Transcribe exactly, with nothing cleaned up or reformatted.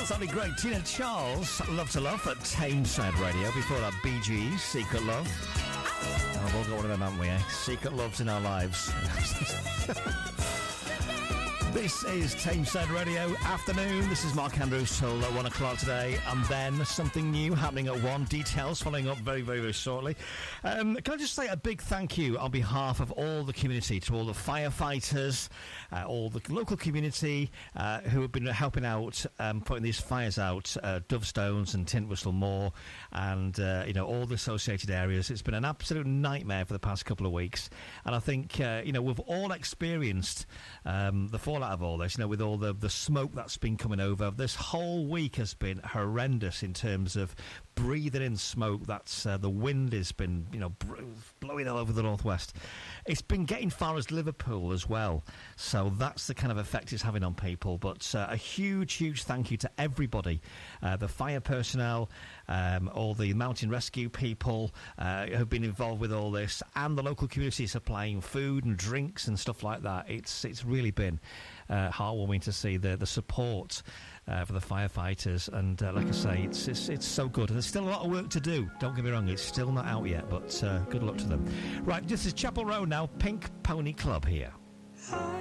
Still sounding great. Tina Charles, Love to Love at Tameside Radio. Before that, Bee Gees, Secret Love. Oh, we've all got one of them, haven't we, eh? Secret loves in our lives. This is Tameside Radio Afternoon. This is Mark Andrews till uh, one o'clock today. And then something new happening at one. Details following up very, very, very shortly. Um, can I just say a big thank you on behalf of all the community, to all the firefighters, uh, all the local community uh, who have been helping out, um, putting these fires out, uh, Dovestones and Tintwistle Moor, and uh, you know, all the associated areas. It's been an absolute nightmare for the past couple of weeks. And I think, uh, you know, we've all experienced um, the fallout out of all this, you know, with all the the smoke that's been coming over. This whole week has been horrendous in terms of breathing in smoke. That's uh, the wind has been, you know, br- blowing all over the northwest. It's been getting far as Liverpool as well, so that's the kind of effect it's having on people. But uh, a huge, huge thank you to everybody, uh, the fire personnel, um, all the mountain rescue people uh, who've been involved with all this, and the local community supplying food and drinks and stuff like that. It's it's really been uh, heartwarming to see the the support uh, for the firefighters, and uh, like I say, it's, it's it's so good. And there's still a lot of work to do, don't get me wrong, it's still not out yet, but uh, good luck to them. Right, this is Chapel Road now, Pink Pony Club here.